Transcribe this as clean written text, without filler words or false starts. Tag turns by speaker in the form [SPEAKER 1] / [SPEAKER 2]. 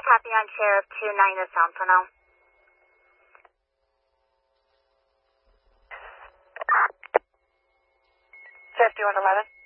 [SPEAKER 1] tapping on Sheriff 290 the sound for now.
[SPEAKER 2] Sheriff 211.